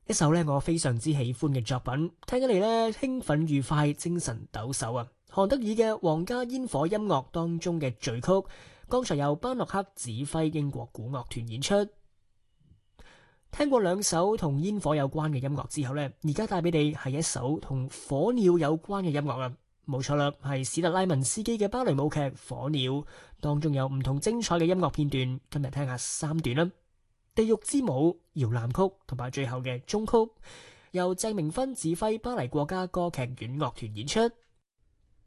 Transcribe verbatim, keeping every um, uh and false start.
一首咧我非常之喜歡嘅作品，聽起嚟咧興奮愉快，精神抖擻啊！韓德爾嘅《皇家煙火音樂》當中嘅序曲，剛才由班諾克指揮英國古樂團演出。聽過兩首同煙火有關嘅音樂之後呢，而家帶俾你係一首同火鳥有關嘅音樂啊！冇錯啦，係史特拉文斯基嘅芭蕾舞劇《火鳥》，當中有唔同精彩嘅音樂片段，今日聽下三段啦。地獄之舞、搖籃曲同埋最後嘅終曲，由鄭明芬指揮巴黎國家歌劇院樂團演出。